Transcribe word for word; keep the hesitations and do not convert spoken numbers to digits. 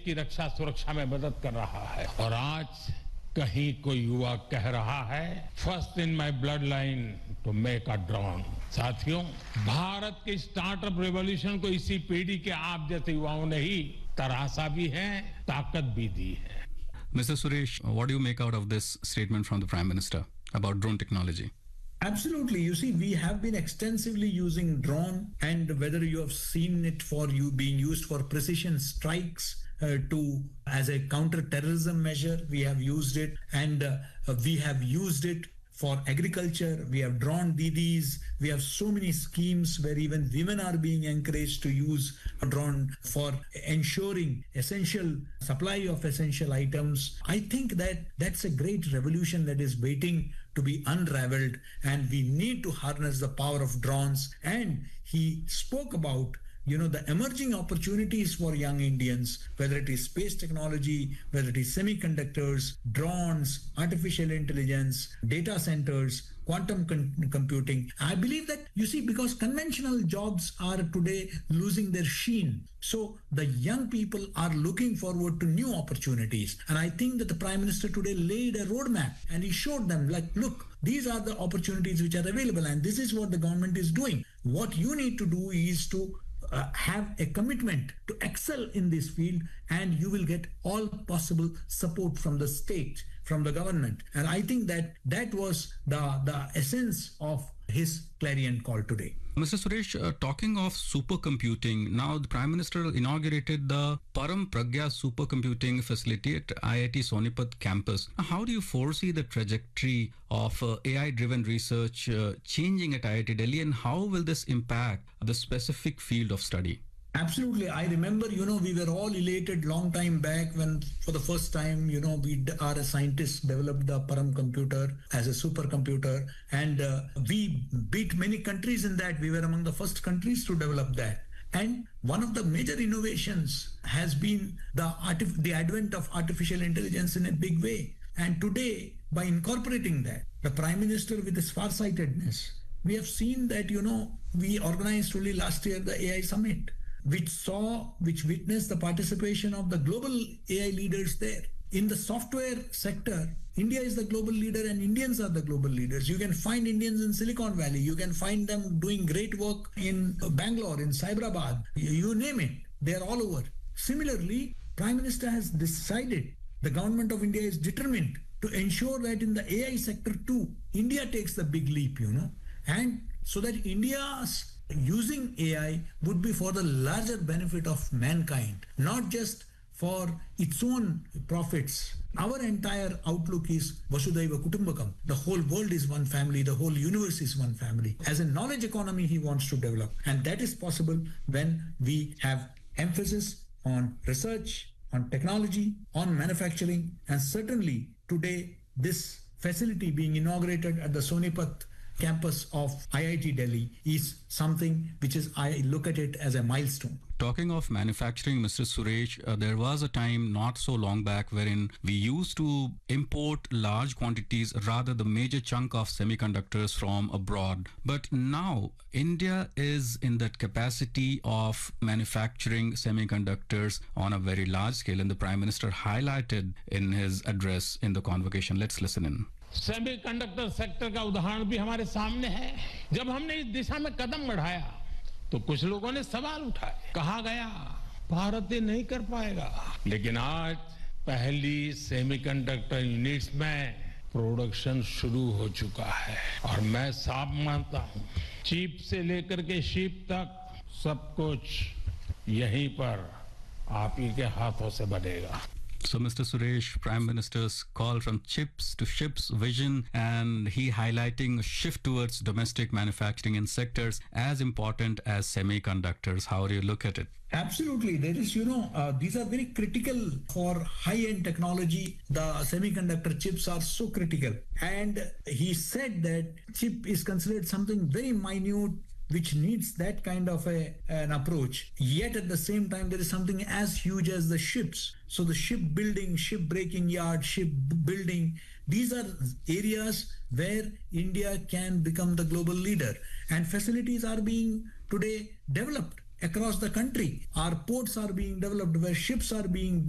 की रक्षा सुरक्षा में मदद कर रहा है और आज कहीं कोई युवा कह रहा है first in my blood line to make a drone. साथियों, भारत के स्टार्टअप रेवोल्यूशन को इसी पीढ़ी के आप जैसे युवाओं ने ही तराशा भी है, ताकत भी दी है। Mister Suresh, what do you make out of this statement from the Prime Minister about drone technology? Absolutely. You see, we have been extensively using drone, and whether you have seen it for you being used for precision strikes uh, to as a counter-terrorism measure, we have used it, and uh, we have used it for agriculture. We have drawn Didis. We have so many schemes where even women are being encouraged to use a drone for ensuring essential supply of essential items. I think that that's a great revolution that is waiting to be unraveled, and we need to harness the power of drones. And he spoke about you know, the emerging opportunities for young Indians, whether it is space technology, whether it is semiconductors, drones, artificial intelligence, data centers, quantum con- computing. I believe that, you see, because conventional jobs are today losing their sheen. So the young people are looking forward to new opportunities. And I think that the Prime Minister today laid a roadmap and he showed them, like, look, these are the opportunities which are available and this is what the government is doing. What you need to do is to Uh, have a commitment to excel in this field, and you will get all possible support from the state, from the government. And I think that that was the the essence of his clarion call today. Mister Suresh, uh, talking of supercomputing, now the Prime Minister inaugurated the Param Pragya supercomputing facility at I I T Sonipat campus. How do you foresee the trajectory of uh, A I-driven research uh, changing at I I T Delhi, and how will this impact the specific field of study? Absolutely. I remember, you know, we were all elated long time back when for the first time, you know, we our scientists developed the Param computer as a supercomputer, and uh, we beat many countries in that. We were among the first countries to develop that. And one of the major innovations has been the artif- the advent of artificial intelligence in a big way. And today, by incorporating that, the Prime Minister with his farsightedness, we have seen that, you know, we organized only last year the A I Summit, which saw, which witnessed the participation of the global A I leaders there. In the software sector, India is the global leader and Indians are the global leaders. You can find Indians in Silicon Valley. You can find them doing great work in Bangalore, in Cyberabad. You, you name it. They're all over. Similarly, Prime Minister has decided, the government of India is determined to ensure that in the A I sector too, India takes the big leap, you know, and so that India's using A I would be for the larger benefit of mankind, not just for its own profits. Our entire outlook is Vasudhaiva Kutumbakam. The whole world is one family. The whole universe is one family. As a knowledge economy, he wants to develop. And that is possible when we have emphasis on research, on technology, on manufacturing. And certainly today, this facility being inaugurated at the Sonipat campus of I I T Delhi is something which is, I look at it as a milestone. Talking of manufacturing, Mister Suresh, uh, there was a time not so long back wherein we used to import large quantities, rather the major chunk of semiconductors from abroad. But now India is in that capacity of manufacturing semiconductors on a very large scale, and the Prime Minister highlighted in his address in the convocation. Let's listen in. Semiconductor sector का उदाहरण भी हमारे सामने है। जब हमने इस दिशा में कदम बढ़ाया तो कुछ लोगों ने सवाल उठाए, कहा गया भारत ये नहीं कर पाएगा, लेकिन आज पहली सेमीकंडक्टर यूनिट्स में प्रोडक्शन शुरू हो चुका है और मैं साफ मानता हूं, चिप से लेकर के शिप तक सब कुछ यहीं पर आप ही के हाथों से बनेगा। So, Mister Suresh, Prime Minister's call from chips to ships vision, and he highlighting a shift towards domestic manufacturing in sectors as important as semiconductors. How do you look at it? Absolutely. There is, you know, uh, these are very critical for high-end technology. The semiconductor chips are so critical. And he said that chip is considered something very minute, which needs that kind of a, an approach. Yet at the same time, there is something as huge as the ships. So the ship building, ship breaking yard, ship building, these are areas where India can become the global leader. And facilities are being today developed across the country. Our ports are being developed where ships are being